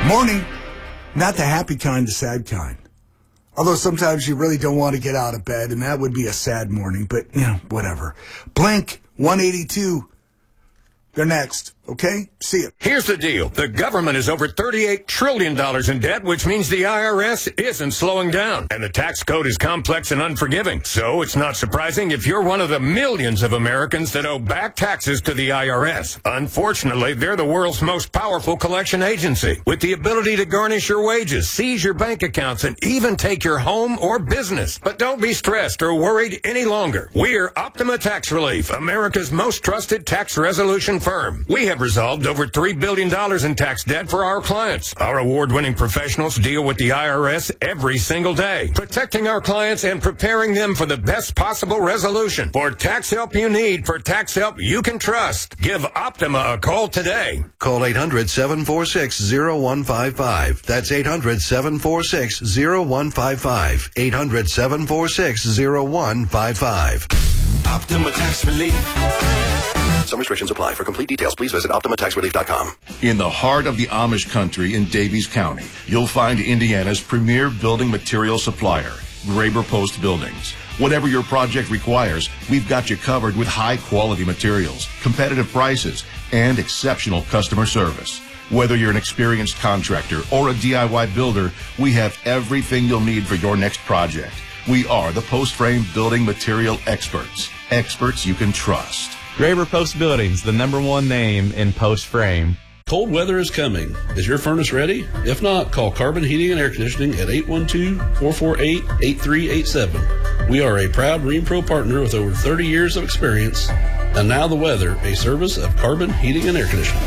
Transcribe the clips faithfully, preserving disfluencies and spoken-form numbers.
Morning. Not the happy kind, the sad kind. Although sometimes you really don't want to get out of bed, and that would be a sad morning, but, you know, whatever. Blink one eighty-two. They're next. Okay? See ya. Here's the deal. The government is over thirty-eight trillion dollars in debt, which means the I R S isn't slowing down. And the tax code is complex and unforgiving. So it's not surprising if you're one of the millions of Americans that owe back taxes to the I R S. Unfortunately, they're the world's most powerful collection agency, with the ability to garnish your wages, seize your bank accounts, and even take your home or business. But don't be stressed or worried any longer. We're Optima Tax Relief, America's most trusted tax resolution firm. We have resolved over three billion dollars in tax debt for our clients. Our award-winning professionals deal with the I R S every single day, protecting our clients and preparing them for the best possible resolution. For tax help you need, for tax help you can trust, give Optima a call today. Call eight hundred, seven four six, zero one five five. That's eight hundred, seven four six, zero one five five. eight hundred, seven four six, zero one five five. Optima Tax Relief. Some restrictions apply. For complete details, please visit Optima Tax Relief dot com. In the heart of the Amish country in Davies County, you'll find Indiana's premier building material supplier, Graber Post Buildings. Whatever your project requires, we've got you covered with high-quality materials, competitive prices, and exceptional customer service. Whether you're an experienced contractor or a D I Y builder, we have everything you'll need for your next project. We are the post frame building material experts. Experts you can trust. Graber Post Buildings, the number one name in post frame. Cold weather is coming. Is your furnace ready? If not, call Carbon Heating and Air Conditioning at eight one two, four four eight, eight three eight seven. We are a proud ReamPro partner with over thirty years of experience. And now the weather, a service of Carbon Heating and Air Conditioning.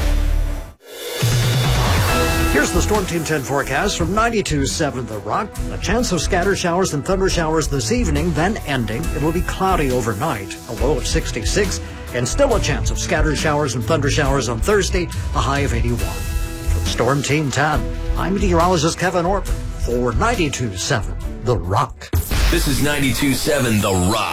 Here's the Storm Team ten forecast from ninety-two point seven The Rock. A chance of scatter showers and thunder showers this evening, then ending. It will be cloudy overnight, a low of sixty-six, and still a chance of scattered showers and thunder showers on Thursday, a high of eighty-one. From Storm Team ten, I'm meteorologist Kevin Orpin for ninety-two point seven The Rock. This is ninety-two point seven The Rock.